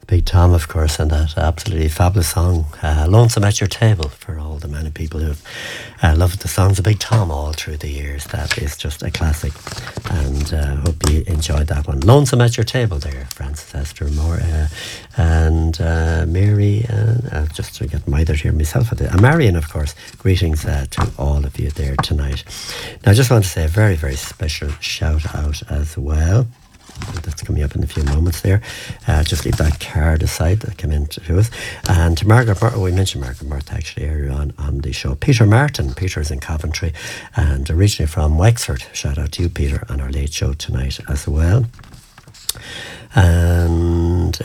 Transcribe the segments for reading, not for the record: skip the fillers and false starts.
Big Tom, of course, and that absolutely fabulous song, Lonesome at Your Table, for all the many people who've loved the songs of Big Tom all through the years. That is just a classic, and hope you enjoyed that one. Lonesome at Your Table there, Francis Esther Moore, and Mary, just to get my here myself, Marion, of course. Greetings to all of you there tonight. Now, I just want to say a very, very special shout out as well. That's coming up in a few moments there. Just leave that card aside that came in to us. And to Margaret, we mentioned Margaret Murtha actually earlier on the show. Peter Martin. Peter's in Coventry and originally from Wexford. Shout out to you, Peter, on our late show tonight as well. And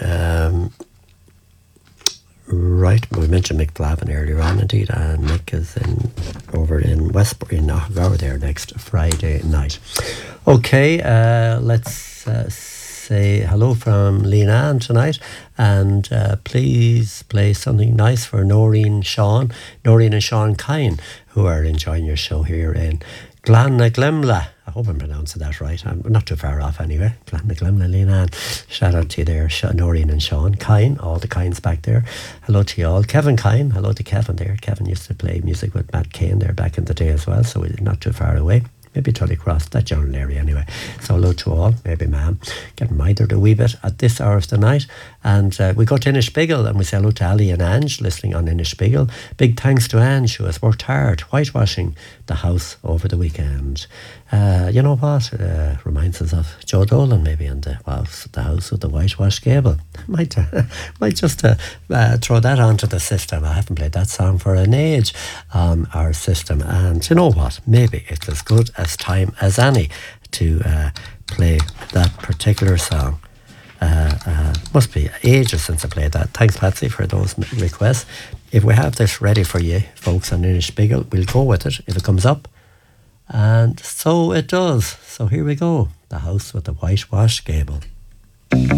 right, we mentioned Mick Flavin earlier on, indeed, and Mick is over in Westbury, in Knockgower there next Friday night. Okay, let's say hello from Lean Ann tonight, and please play something nice for Noreen and Sean Kine, who are enjoying your show here in Glannaglimla. I hope I'm pronouncing that right. I'm not too far off anyway. Glannaglimla, Lean Ann. Shout out to you there, Noreen and Sean Kine, all the Kines back there. Hello to you all. Kevin Kine, hello to Kevin there. Kevin used to play music with Matt Cain there back in the day as well, so we're not too far away. Maybe Tullycross, that general area anyway. So hello to all, maybe ma'am. Getting mithered a wee bit at this hour of the night. And we go to Inishbiggle and we say hello to Ali and Ange listening on Inishbiggle. Big thanks to Ange, who has worked hard whitewashing the house over the weekend. You know what? Reminds us of Joe Dolan maybe, and the house with the whitewashed gable. Might just throw that onto the system. I haven't played that song for an age on our system. And you know what? Maybe it's as good as time as any to play that particular song. Must be ages since I played that. Thanks, Patsy, for those requests. If we have this ready for you folks on Inishbiggle, we'll go with it if it comes up. And so it does. So here we go. The house with the whitewashed gable.